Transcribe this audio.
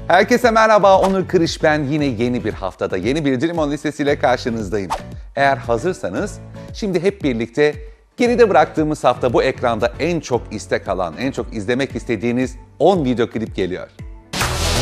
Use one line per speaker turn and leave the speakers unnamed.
Herkese merhaba, Onur Kırış ben. Yine yeni bir haftada yeni bir Dream On listesiyle karşınızdayım. Eğer hazırsanız şimdi hep birlikte geride bıraktığımız hafta bu ekranda en çok istek alan, en çok izlemek istediğiniz 10 video klip geliyor.